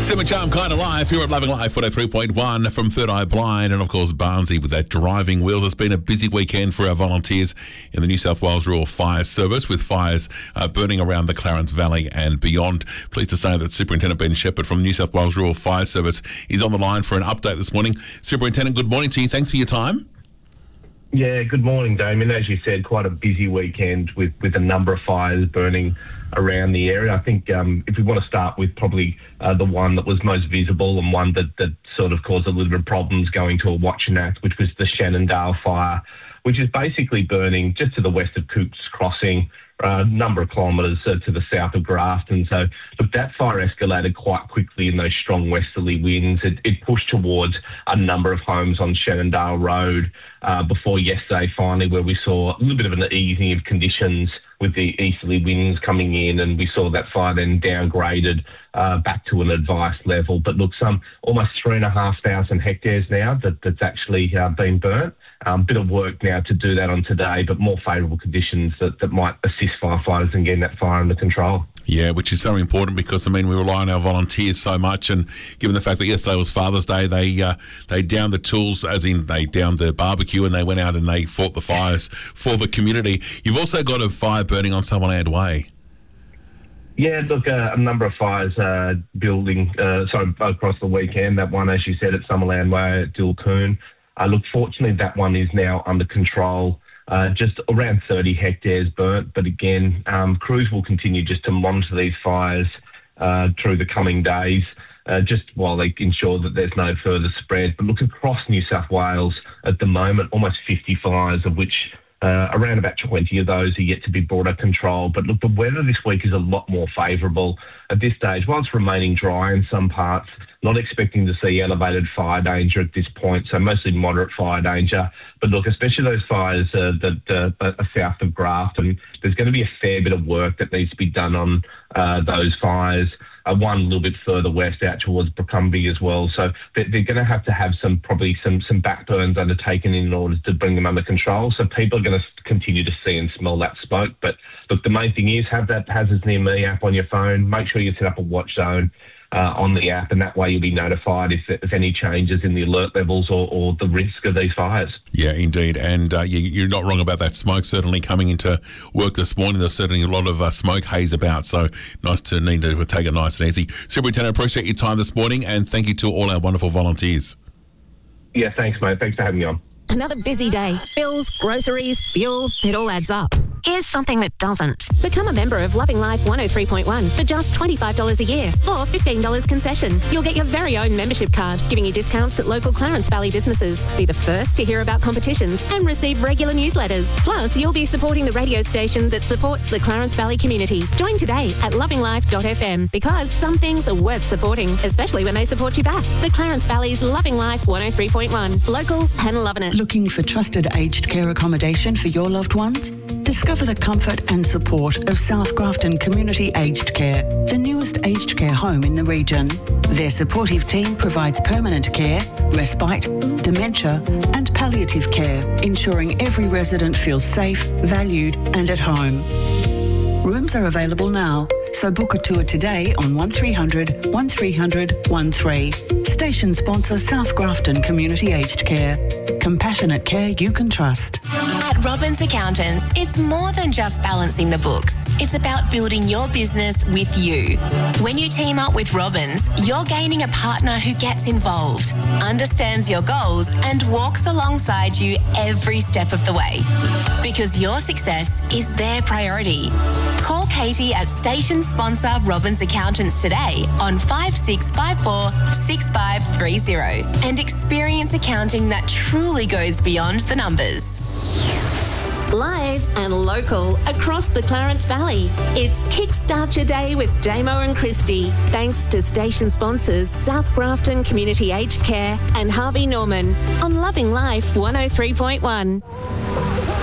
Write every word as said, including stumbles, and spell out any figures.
Simmer Charm Kind of Life here at Loving Life one oh three point one from Third Eye Blind, and of course Barnsley with that driving wheels. It's been a busy weekend for our volunteers in the New South Wales Rural Fire Service, with fires uh, burning around the Clarence Valley and beyond. Pleased to say that Superintendent Ben Shepherd from the New South Wales Rural Fire Service is on the line for an update this morning. Superintendent, good morning to you. Thanks for your time. Yeah, good morning, Damien. As you said, quite a busy weekend with, with a number of fires burning around the area. I think um, if we want to start with probably uh, the one that was most visible and one that, that sort of caused a little bit of problems going to a watching act, which was the Shenandoah fire, which is basically burning just to the west of Coops Crossing, a number of kilometres uh, to the south of Grafton. So, look, that fire escalated quite quickly in those strong westerly winds. It, it pushed towards a number of homes on Shenandoah Road uh, before yesterday, finally, where we saw a little bit of an easing of conditions with the easterly winds coming in, and we saw that fire then downgraded uh, back to an advice level. But look, some almost three and a half thousand hectares now that, that's actually uh, been burnt. A um, bit of work now to do that on today, but more favourable conditions that, that might assist firefighters in getting that fire under control. Yeah, which is so important because, I mean, we rely on our volunteers so much, and given the fact that yesterday was Father's Day, they uh, they downed the tools, as in they downed the barbecue, and they went out and they fought the fires for the community. You've also got a fire burning on Summerland Way. Yeah, look, uh, a number of fires uh, building, uh, sorry, across the weekend. That one, as you said, at Summerland Way at Dilcoon. Uh, look, fortunately, that one is now under control. Uh, just around thirty hectares burnt. But again, um, crews will continue just to monitor these fires uh, through the coming days, uh, just while they ensure that there's no further spread. But look, across New South Wales at the moment, almost fifty fires, of which uh, around about twenty of those are yet to be brought under control. But look, the weather this week is a lot more favourable at this stage. While it's remaining dry in some parts, not expecting to see elevated fire danger at this point, so mostly moderate fire danger. But look, especially those fires uh, that uh, are south of Grafton, there's going to be a fair bit of work that needs to be done on uh, those fires. Uh, one a little bit further west out towards Brucumby as well. So they're, they're going to have to have some probably some some backburns undertaken in order to bring them under control. So people are going to continue to see and smell that smoke. But look, the main thing is have that Hazards Near Me app on your phone. Make sure you set up a watch zone Uh, on the app, and that way you'll be notified if, if any changes in the alert levels or, or the risk of these fires. Yeah, indeed. And uh, you, you're not wrong about that smoke. Certainly coming into work this morning, there's certainly a lot of uh, smoke haze about, so nice to need to take it nice and easy. Superintendent, appreciate your time this morning, and thank you to all our wonderful volunteers. Yeah, thanks, mate. Thanks for having me on. Another busy day. Bills, groceries, fuel, it all adds up. Here's something that doesn't. Become a member of Loving Life one oh three point one for just twenty-five dollars a year or fifteen dollars concession. You'll get your very own membership card, giving you discounts at local Clarence Valley businesses. Be the first to hear about competitions and receive regular newsletters. Plus, you'll be supporting the radio station that supports the Clarence Valley community. Join today at loving life dot f m, because some things are worth supporting, especially when they support you back. The Clarence Valley's Loving Life one oh three point one. Local and loving it. Looking for trusted aged care accommodation for your loved ones? Discover the comfort and support of South Grafton Community Aged Care, the newest aged care home in the region. Their supportive team provides permanent care, respite, dementia and palliative care, ensuring every resident feels safe, valued and at home. Rooms are available now, so book a tour today on one three hundred, one three hundred, one three. Station sponsor South Grafton Community Aged Care. Compassionate care you can trust. At Robbins Accountants, it's more than just balancing the books. It's about building your business with you. When you team up with Robbins, you're gaining a partner who gets involved, understands your goals, and walks alongside you every step of the way. Because your success is their priority. Call Katie at station sponsor Robbins Accountants today on five six five four, six five three zero and experience accounting that truly goes beyond the numbers. Live and local across the Clarence Valley. It's Kickstart Your Day with Damo and Christy. Thanks to station sponsors South Grafton Community Aged Care and Harvey Norman on Loving Life one oh three point one.